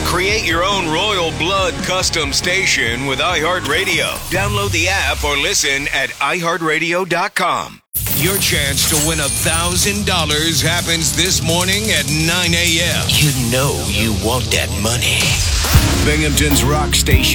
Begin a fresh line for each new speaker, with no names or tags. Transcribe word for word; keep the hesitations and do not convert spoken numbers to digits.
Create your own Royal Blood custom station with iHeartRadio. Download the app or listen at i heart radio dot com. Your chance to win one thousand dollars happens this morning at nine a.m. You know you want that money. Binghamton's rock station.